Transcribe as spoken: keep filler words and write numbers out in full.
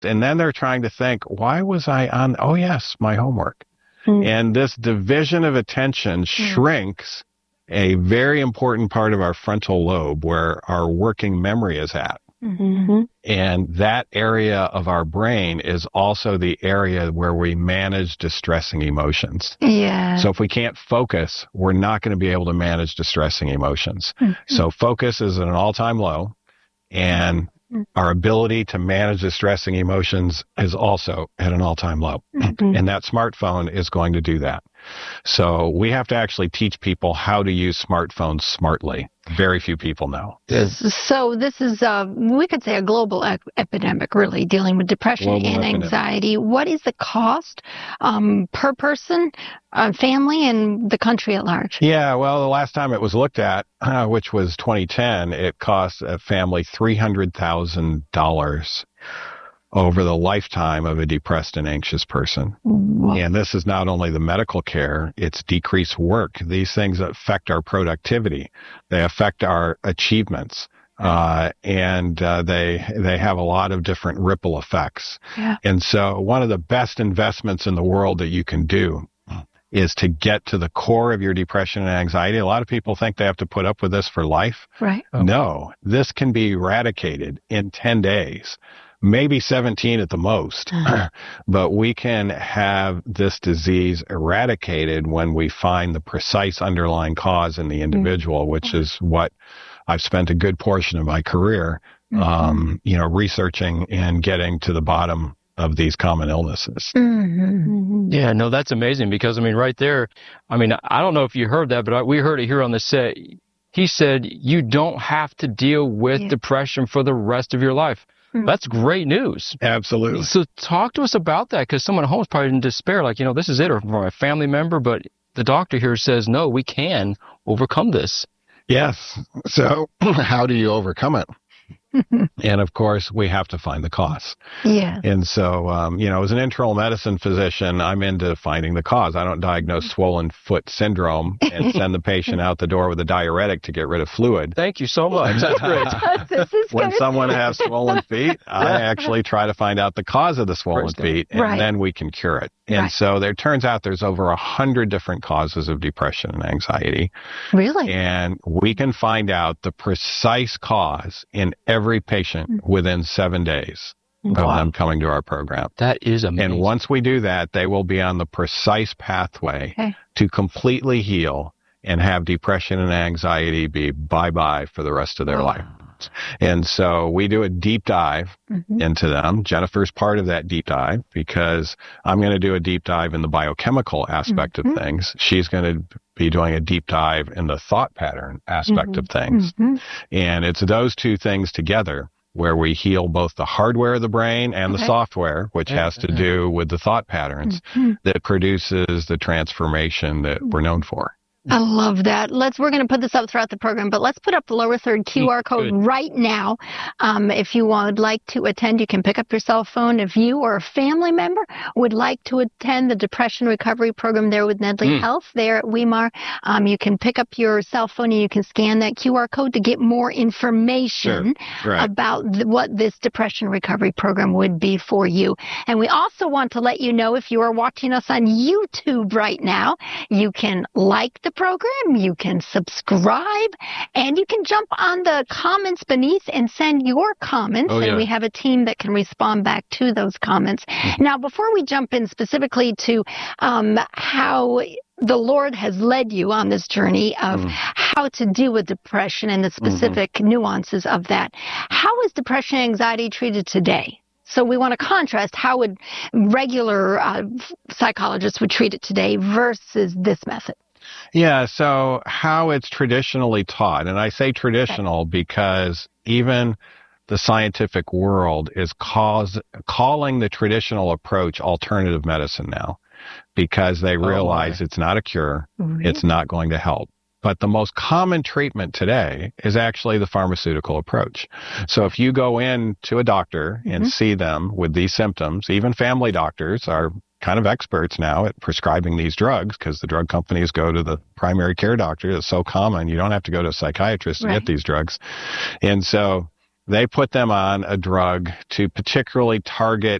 And then they're trying to think, why was I on? Oh, yes, my homework. Mm. And this division of attention mm. shrinks a very important part of our frontal lobe where our working memory is at. Mm-hmm. And that area of our brain is also the area where we manage distressing emotions. Yeah. So if we can't focus, we're not going to be able to manage distressing emotions. Mm-hmm. So focus is at an all-time low, and mm-hmm. our ability to manage distressing emotions is also at an all-time low. Mm-hmm. And that smartphone is going to do that. So we have to actually teach people how to use smartphones smartly. Very few people know. So this is, uh, we could say, a global ep- epidemic, really, dealing with depression global and epidemic. Anxiety. What is the cost um, per person, uh, family, and the country at large? Yeah, well, the last time it was looked at, uh, which was twenty ten, it cost a family three hundred thousand dollars over the lifetime of a depressed and anxious person. Wow. And this is not only the medical care, it's decreased work. These things affect our productivity. They affect our achievements. Uh, and uh, they they have a lot of different ripple effects. Yeah. And so one of the best investments in the world that you can do is to get to the core of your depression and anxiety. A lot of people think they have to put up with this for life. Right. Oh. No, this can be eradicated in ten days. Maybe seventeen at the most, but we can have this disease eradicated when we find the precise underlying cause in the individual, which is what I've spent a good portion of my career, mm-hmm. um, you know, researching and getting to the bottom of these common illnesses. Mm-hmm. Yeah, no, that's amazing because, I mean, right there, I mean, I don't know if you heard that, but I, we heard it here on the set. He said, you don't have to deal with yeah. depression for the rest of your life. That's great news. Absolutely. So talk to us about that, because someone at home is probably in despair, like, you know, this is it, or for a family member, but the doctor here says, no, we can overcome this. Yes. So how do you overcome it? And of course, we have to find the cause. Yeah. And so, um, you know, as an internal medicine physician, I'm into finding the cause. I don't diagnose swollen foot syndrome and send the patient out the door with a diuretic to get rid of fluid. Thank you so much. That's great. When someone has swollen feet, I actually try to find out the cause of the swollen feet, and right. then we can cure it. And right. so there turns out there's over a hundred different causes of depression and anxiety. Really? And we can find out the precise cause in every patient mm-hmm. within seven days wow. of them coming to our program. That is amazing. And once we do that, they will be on the precise pathway okay. to completely heal and have depression and anxiety be bye-bye for the rest of their oh. life. And so we do a deep dive mm-hmm. into them. Jennifer's part of that deep dive because I'm going to do a deep dive in the biochemical aspect mm-hmm. of things. She's going to be doing a deep dive in the thought pattern aspect mm-hmm. of things. Mm-hmm. And it's those two things together where we heal both the hardware of the brain and okay. the software, which yeah. has to do with the thought patterns mm-hmm. that produces the transformation that we're known for. I love that. Let's, we're going to put this up throughout the program, but let's put up the lower third Q R code Good. right now. Um, if you would like to attend, you can pick up your cell phone. If you or a family member would like to attend the Depression Recovery Program there with Nedley mm. Health there at Weimar, um, you can pick up your cell phone and you can scan that Q R code to get more information sure. right. about th- what this Depression Recovery Program would be for you. And we also want to let you know, if you are watching us on YouTube right now, you can like the program, you can subscribe, and you can jump on the comments beneath and send your comments, oh, yeah. and we have a team that can respond back to those comments. Mm-hmm. Now, before we jump in specifically to um, how the Lord has led you on this journey of mm. how to deal with depression and the specific mm-hmm. nuances of that, how is depression and anxiety treated today? So we want to contrast how would regular uh, psychologists would treat it today versus this method. Yeah, so how it's traditionally taught, and I say traditional okay. because even the scientific world is cause, calling the traditional approach alternative medicine now because they realize oh, it's not a cure, really? It's not going to help. But the most common treatment today is actually the pharmaceutical approach. So if you go in to a doctor and mm-hmm. see them with these symptoms, even family doctors are kind of experts now at prescribing these drugs because the drug companies go to the primary care doctor. It's so common. You don't have to go to a psychiatrist to right. get these drugs. And so they put them on a drug to particularly target